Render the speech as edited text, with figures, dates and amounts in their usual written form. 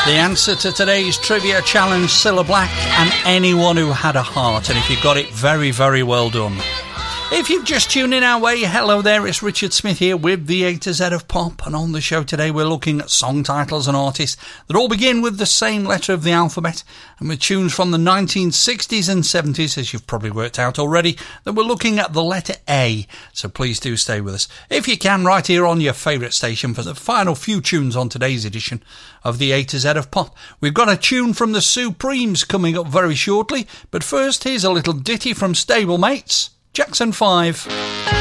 The answer to today's trivia challenge, Cilla Black and Anyone Who Had a Heart. And if you got it, very, very well done. If you've just tuned in our way, hello there, it's Richard Smith here with the A to Z of Pop, and on the show today we're looking at song titles and artists that all begin with the same letter of the alphabet, and with tunes from the 1960s and 70s, as you've probably worked out already, that we're looking at the letter A, so please do stay with us, if you can, right here on your favourite station for the final few tunes on today's edition of the A to Z of Pop. We've got a tune from the Supremes coming up very shortly, but first here's a little ditty from Stablemates, Jackson 5.